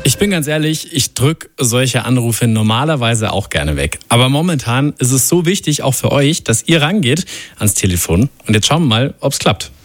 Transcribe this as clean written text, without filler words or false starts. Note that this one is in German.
Ich bin ganz ehrlich, ich drücke solche Anrufe normalerweise auch gerne weg. Aber momentan ist es so wichtig, auch für euch, dass ihr rangeht ans Telefon. Und jetzt schauen wir mal, ob es klappt.